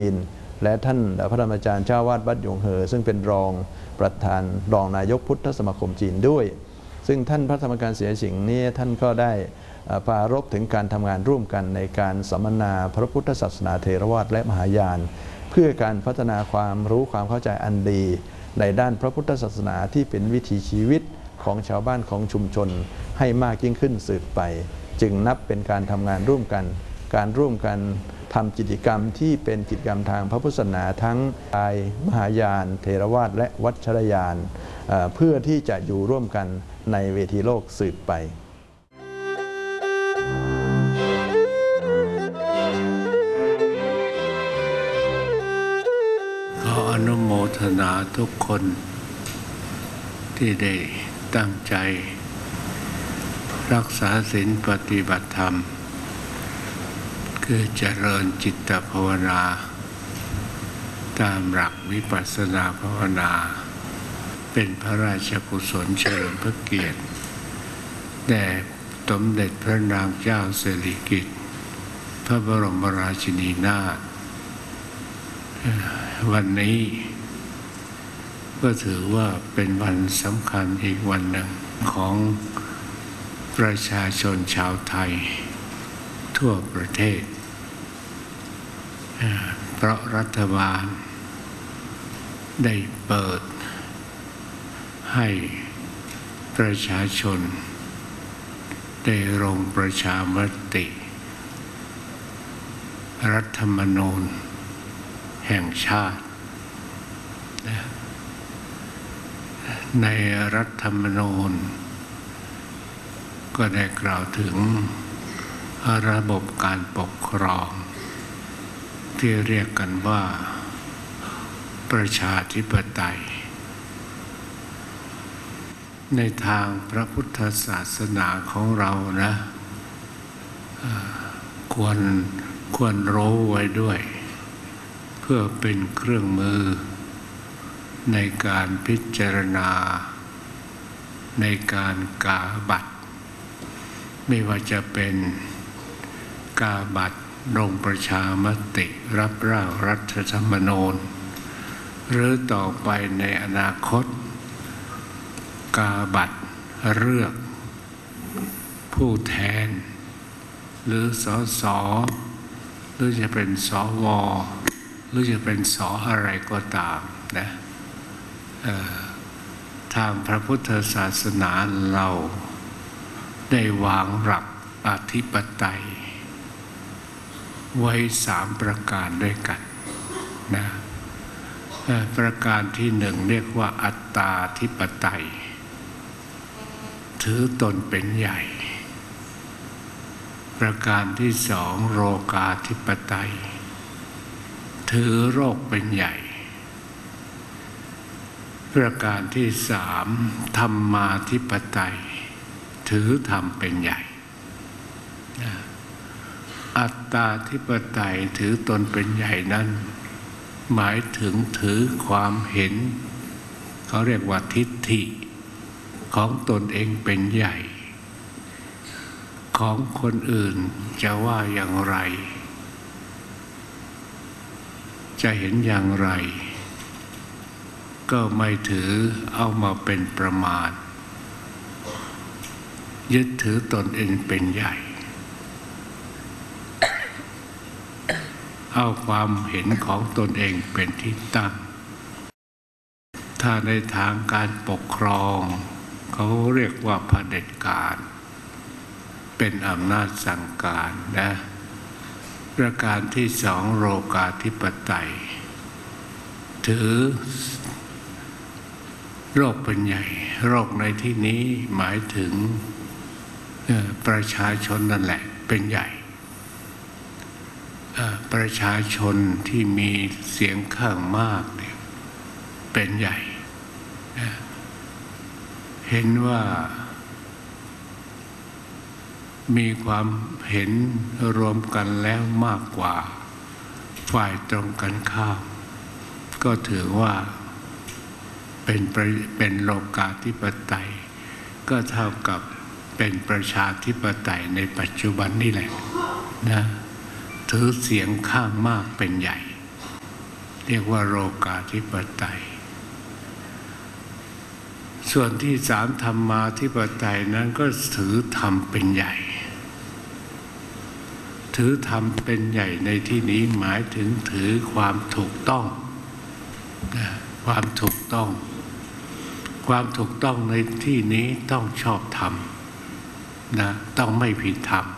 และท่านพระธรรมอาจารย์เจ้าวาดวัดหยงเหอซึ่งเป็นรองประธานรองนายกพุทธสมาคมจีนด้วยซึ่งท่านพระธรรมการเสียสิงห์นี้ท่านก็ได้ปรารภถึงการทำงานร่วมกันในการสัมมนาพระพุทธศาสนาเถรวาทและมหายานเพื่อการพัฒนาความรู้ความเข้าใจอันดีในด้านพระพุทธศาสนาที่เป็นวิถีชีวิตของชาวบ้านของชุมชนให้มากยิ่งขึ้นสืบไปจึงนับเป็นการทำงานร่วมกันการร่วมกันทำกิจกรรมที่เป็นกิจกรรมทางพระพุทธศาสนาทั้งกายมหายานเถรวาทและวัชรยานเพื่อที่จะอยู่ร่วมกันในเวทีโลกสืบไปขออนุโมทนาทุกคนที่ได้ตั้งใจรักษาศีลปฏิบัติธรรมคือเจริญจิตภาวนาตามหลักวิปัสสนาภาวนาเป็นพระราชกุศลเฉลิมพระเกียรติแด่สมเด็จพระนางเจ้าสิริกิติ์พระบรมราชินีนาถวันนี้ก็ถือว่าเป็นวันสำคัญอีกวันหนึ่งของประชาชนชาวไทยทั่วประเทศเพราะรัฐบาลได้เปิดให้ประชาชนได้ลงประชามติรัฐธรรมนูญแห่งชาติในรัฐธรรมนูญก็ได้กล่าวถึงระบบการปกครองที่เรียกกันว่าประชาธิปไตยในทางพระพุทธศาสนาของเรานะควรรู้ไว้ด้วยเพื่อเป็นเครื่องมือในการพิจารณาในการกาบัตรไม่ว่าจะเป็นกาบัตรลงประชามติรับร่างรัฐธรรมนูญหรือต่อไปในอนาคตกาบัตรเลือกผู้แทนหรือสสหรือจะเป็นสวหรือจะเป็นสอะไรก็ตามนะทางพระพุทธศาสนาเราได้วางหลักอธิปไตยไว้3ประการด้วยกันนะประการที่1เรียกว่าอัตตาธิปไตยถือตนเป็นใหญ่ประการที่2โลกาธิปไตยถือโลกเป็นใหญ่ประการที่3ธรรมาธิปไตยถือธรรมเป็นใหญ่อัตตาธิปไตยถือตนเป็นใหญ่นั้นหมายถึงถือความเห็นเขาเรียกว่าทิฏฐิของตนเองเป็นใหญ่ของคนอื่นจะว่าอย่างไรจะเห็นอย่างไรก็ไม่ถือเอามาเป็นประมาณยึดถือตนเองเป็นใหญ่เอาความเห็นของตนเองเป็นที่ตั้งถ้าในทางการปกครองเขาเรียกว่าเผด็จการเป็นอำนาจสั่งการนะประการที่2โลกาธิปไตยถือโลกเป็นใหญ่โลกในที่นี้หมายถึงประชาชนนั่นแหละเป็นใหญ่ประชาชนที่มีเสียงข้างมากเนี่ยเป็นใหญ่เห็นว่ามีความเห็นรวมกันแล้วมากกว่าฝ่ายตรงกันข้ามก็ถือว่าเป็นโลกาธิปไตยก็เท่ากับเป็นประชาธิปไตยในปัจจุบันนี่แหละนะ ถือเสียงข้างมากเป็นใหญ่เรียกว่าโลกาธิปไตยส่วนที่สามธรรมาธิปไตยนั้นก็ถือธรรมเป็นใหญ่ถือธรรมเป็นใหญ่ในที่นี้หมายถึงถือความถูกต้องความถูกต้องในที่นี้ต้องชอบธรรมนะต้องไม่ผิดธรรม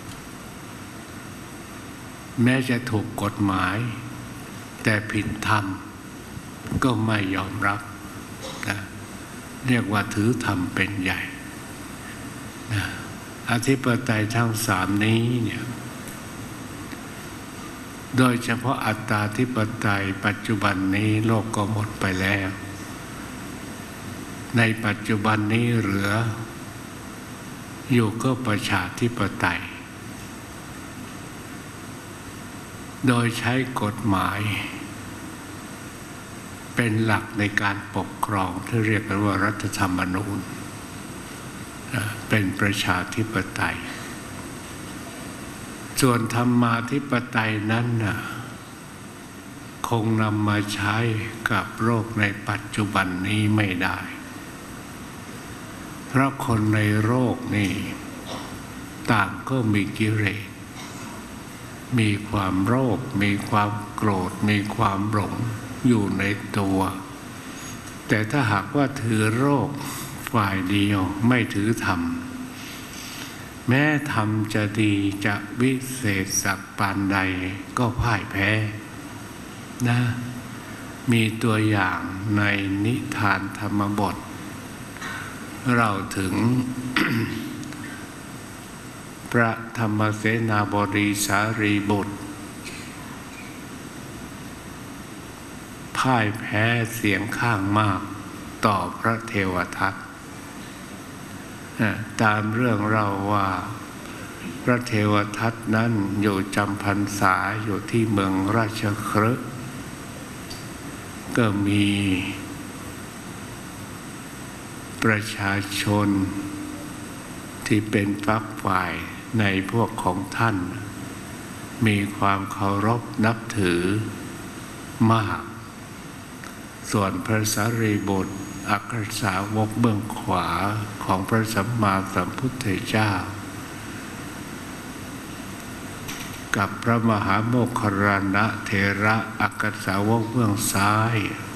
แม้จะถูกกฎหมายแต่ผิดธรรมก็ไม่ยอมรับนะเรียกว่าถือธรรมเป็นใหญ่นะอธิปไตยทั้งสามนี้เนี่ยโดยเฉพาะอัตตาธิปไตยปัจจุบันนี้โลกก็หมดไปแล้วในปัจจุบันนี้เหลืออยู่ก็ประชาธิปไตยโดยใช้กฎหมายเป็นหลักในการปกครองที่เรียกกันว่ารัฐธรรมนูญเป็นประชาธิปไตยส่วนธรรมาธิปไตยนั้นคงนำมาใช้กับโลกในปัจจุบันนี้ไม่ได้เพราะคนในโลกนี้ต่างก็มีกิเลสมีความโลภมีความโกรธมีความหลงอยู่ในตัวแต่ถ้าหากว่าถือโลกฝ่ายเดียวไม่ถือธรรมแม้ธรรมจะดีจะวิเศษสักปานใดก็พ่ายแพ้นะมีตัวอย่างในนิทานธรรมบทเราถึง พระธรรมเสนาบดีสารีบุตรพ่ายแพ้เสียงข้างมากต่อพระเทวทัตตามเรื่องเราว่าพระเทวทัตนั้นอยู่จำพรรษาอยู่ที่เมืองราชคฤห์ก็มีประชาชนที่เป็นฝักฝ่ายในพวกของท่านมีความเคารพนับถือมากส่วนพระสารีบุตรอัครสาวกเบื้องขวาของพระสัมมาสัมพุทธเจ้ากับพระมหาโมคคัลลานะเถระอัครสาวกเบื้องซ้าย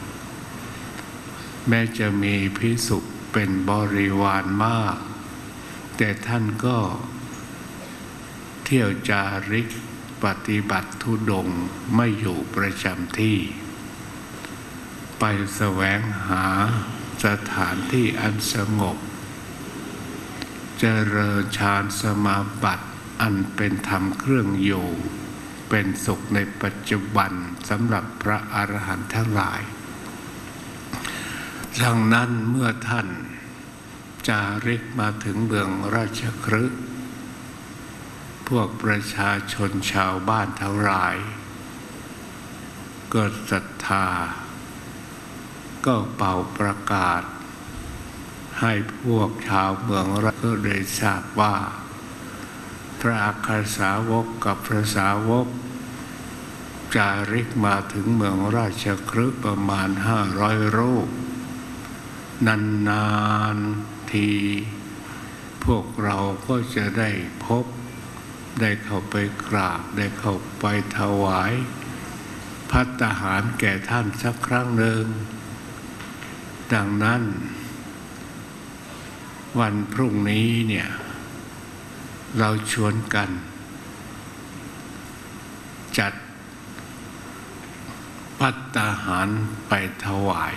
แม้จะมีภิกษุเป็นบริวารมากแต่ท่านก็เที่ยวจาริกปฏิบัติธุดงค์ไม่อยู่ประจำที่ไปแสวงหาสถานที่อันสงบเจริญฌานสมาบัติอันเป็นธรรมเครื่องอยู่เป็นสุขในปัจจุบันสำหรับพระอรหันต์ทั้งหลายดังนั้นเมื่อท่านจาริกมาถึงเมืองราชคฤห์พวกประชาชนชาวบ้านทั้งหลายเกิดศรัทธาก็เป่าประกาศให้พวกชาวเมืองราชคฤห์ได้ทราบว่าพระอัครสาวกกับพระสาวกจาริกมาถึงเมืองราชคฤห์ประมาณ500 รูปนานๆทีพวกเราก็จะได้พบได้เข้าไปกราบได้เข้าไปถวายภัตตาหารแก่ท่านสักครั้งหนึ่งดังนั้นวันพรุ่งนี้เนี่ยเราชวนกันจัดภัตตาหารไปถวาย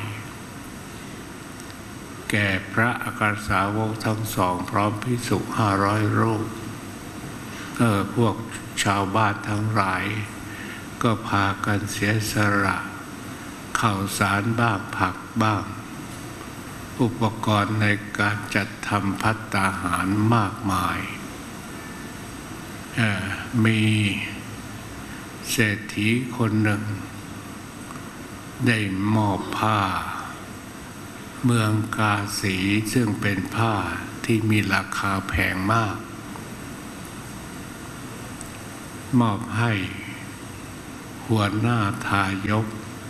แก่พระอัครสาวกทั้งสองพร้อมภิกษุ500 รูปพวกชาวบ้านทั้งหลายก็พากันเสียสละข้าวสารบ้างผักบ้างอุปกรณ์ในการจัดทำภัตตาหารมากมายมีเศรษฐีคนหนึ่งได้มอบผ้าเมืองกาสีซึ่งเป็นผ้าที่มีราคาแพงมากมอบให้หัวหน้าทายก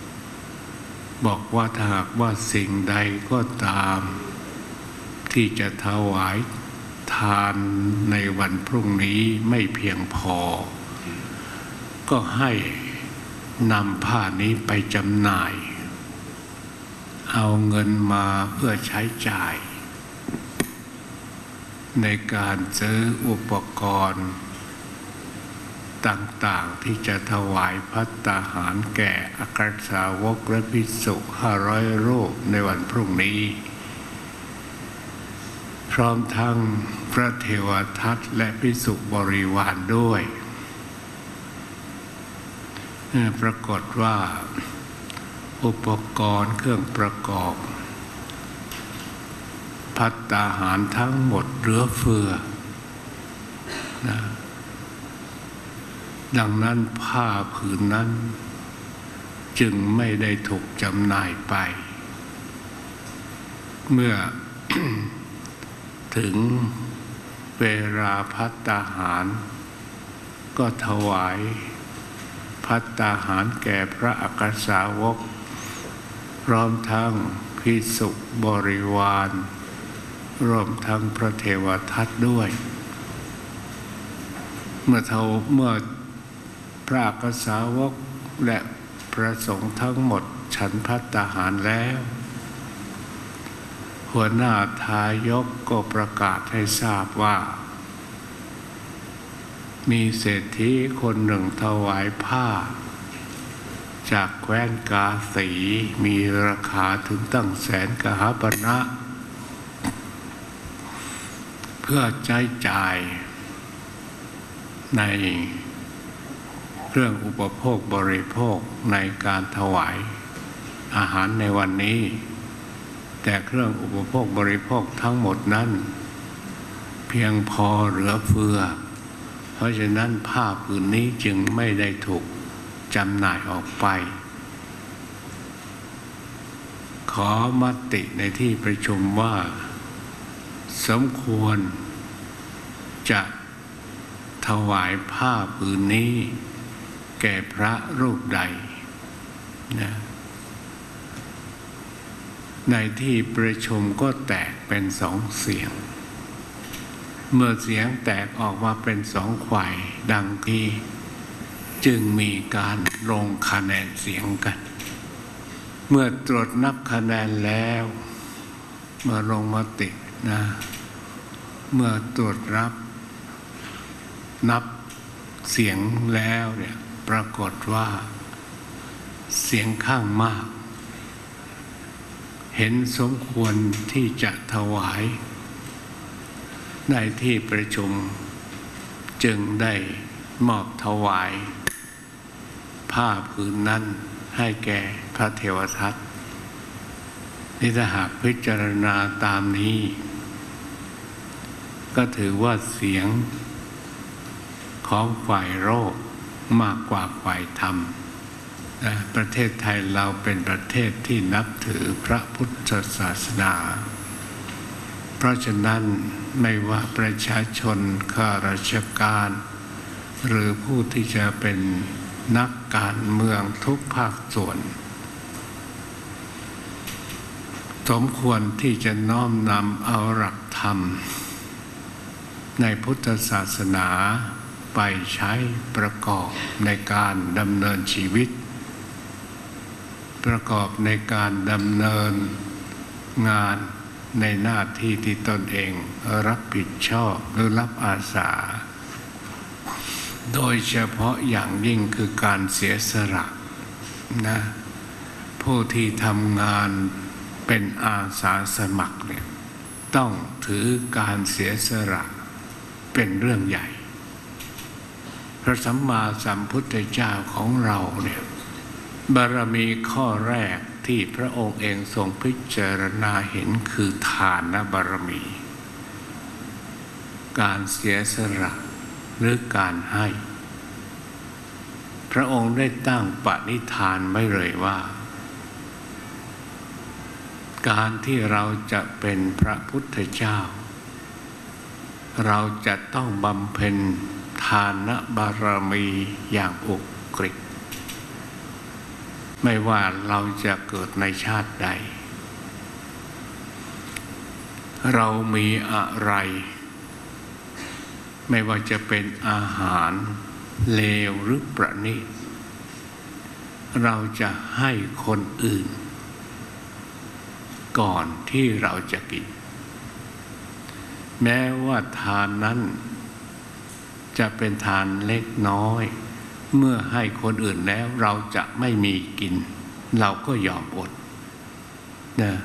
บอกว่าถ้าหากว่าสิ่งใดก็ตามที่จะถวายทานในวันพรุ่งนี้ไม่เพียงพอก็ให้นำผ้านี้ไปจำหน่ายเอาเงินมาเพื่อใช้จ่ายในการซื้ออุปกรณ์ต่างๆที่จะถวายภัตตาหารแก่อัครสาวกและภิกษุ500 รูปในวันพรุ่งนี้พร้อมทั้งพระเทวทัตและภิกษุบริวารด้วยปรากฏว่าอุปกรณ์เครื่องประกอบภัตตาหารทั้งหมดเหลือเฟือนะดังนั้นผ้าผืนนั้นจึงไม่ได้ถูกจำหน่ายไปเมื่อ ถึงเวลาภัตตาหารก็ถวายภัตตาหารแก่พระอัครสาวกพร้อมทั้งภิกษุบริวารรวมทั้งพระเทวทัตด้วยเมื่อพระอัครสาวกและพระสงฆ์ทั้งหมดฉันภัตตาหารแล้วหัวหน้าทายกก็ประกาศให้ทราบว่ามีเศรษฐีคนหนึ่งถวายผ้าจากแคว้นกาสีมีราคาถึงตั้ง100,000 กหปณะเพื่อใช้จ่ายในเครื่องอุปโภคบริโภคในการถวายอาหารในวันนี้แต่เครื่องอุปโภคบริโภคทั้งหมดนั้นเพียงพอเหลือเฟือเพราะฉะนั้นผ้าผืนนี้จึงไม่ได้ถูกจำหน่ายออกไปขอมติในที่ประชุมว่าสมควรจะถวายผ้าผืนนี้แก่พระรูปใดนะในที่ประชุมก็แตกเป็น2 เสียงเมื่อเสียงแตกออกมาเป็น2 ฝ่ายดังที่จึงมีการลงคะแนนเสียงกันเมื่อตรวจนับคะแนนแล้วเมื่อลงมตินะเมื่อตรวจนับเสียงแล้วเนี่ยปรากฏว่าเสียงข้างมากเห็นสมควรที่จะถวายในที่ประชุมจึงได้มอบถวายผ้าผืนนั้นให้แก่พระเทวทัตนี่ถ้าหากพิจารณาตามนี้ก็ถือว่าเสียงของฝ่ายโลกมากกว่าฝ่ายธรรมประเทศไทยเราเป็นประเทศที่นับถือพระพุทธศาสนาเพราะฉะนั้นไม่ว่าประชาชนข้าราชการหรือผู้ที่จะเป็นนักการเมืองทุกภาคส่วนสมควรที่จะน้อมนำเอาหลักธรรมในพุทธศาสนาไปใช้ประกอบในการดำเนินชีวิตประกอบในการดำเนินงานในหน้าที่ที่ตนเองรับผิดชอบหรือรับอาสาโดยเฉพาะอย่างยิ่งคือการเสียสละนะผู้ที่ทำงานเป็นอาสาสมัครเนี่ยต้องถือการเสียสละเป็นเรื่องใหญ่พระสัมมาสัมพุทธเจ้าของเราเนี่ยบารมีข้อแรกที่พระองค์เองทรงพิจารณาเห็นคือทานบารมีการเสียสละหรือการให้พระองค์ได้ตั้งปณิธานไว้เลยว่าการที่เราจะเป็นพระพุทธเจ้าเราจะต้องบำเพ็ญทานบารมีอย่างอุกฤษไม่ว่าเราจะเกิดในชาติใดเรามีอะไรไม่ว่าจะเป็นอาหารเลวหรือประณีตเราจะให้คนอื่นก่อนที่เราจะกินแม้ว่าทานนั้นจะเป็นทานเล็กน้อยเมื่อให้คนอื่นแล้วเราจะไม่มีกินเราก็ยอมอดนะ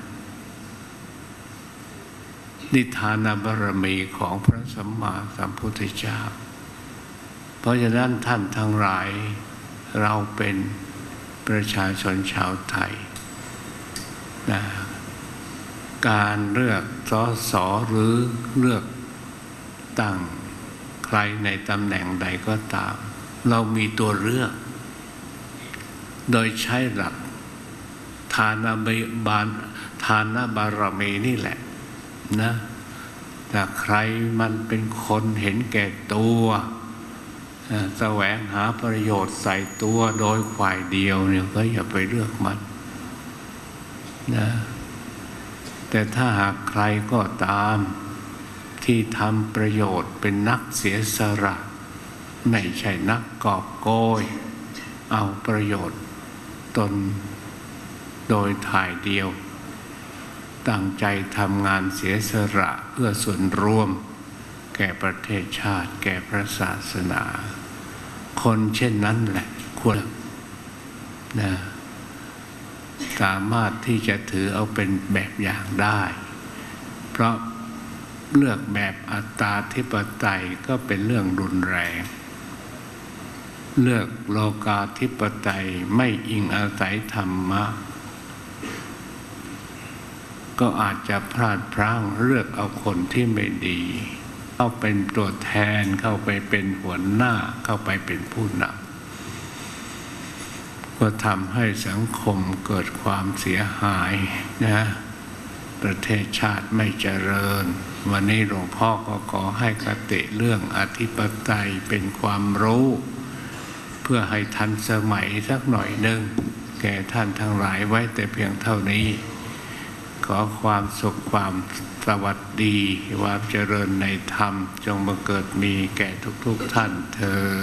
นิทานบารมีของพระสัมมาสัมพุทธเจ้าเพราะฉะนั้นท่านทั้งหลายเราเป็นประชาชนชาวไทยนะการเลือกส.ส.หรือเลือกตั้งใครในตำแหน่งใดก็ตามเรามีตัวเลือกโดยใช้หลักทานบารมีนี่แหละนะแต่ใครมันเป็นคนเห็นแก่ตัวแสวงหาประโยชน์ใส่ตัวโดยฝ่ายเดียวเนี่ยก็อย่าไปเลือกมันนะแต่ถ้าหากใครก็ตามที่ทำประโยชน์เป็นนักเสียสละไม่ใช่นักกอบโกยเอาประโยชน์ตนโดยถ่ายเดียวตั้งใจทำงานเสียสละเพื่อส่วนรวมแก่ประเทศชาติแก่พระศาสนาคนเช่นนั้นแหละควรนะสามารถที่จะถือเอาเป็นแบบอย่างได้เพราะเลือกแบบอัตตาธิปไตยก็เป็นเรื่องรุนแรงเลือกโลกาธิปไตยไม่อิงอาศัยธรรมะก็อาจจะพลาดพลั้งเลือกเอาคนที่ไม่ดีเข้าเป็นตัวแทนเข้าไปเป็นหัวหน้าเข้าไปเป็นผู้นำก็ทำให้สังคมเกิดความเสียหายนะประเทศชาติไม่เจริญวันนี้หลวงพ่อก็ขอให้คติเรื่องอธิปไตยเป็นความรู้เพื่อให้ทันสมัยสักหน่อยหนึ่งแก่ท่านทั้งหลายไว้แต่เพียงเท่านี้ขอความสุขความสวัสดีความเจริญในธรรมจงบังเกิดมีแก่ทุกๆท่านเทอญ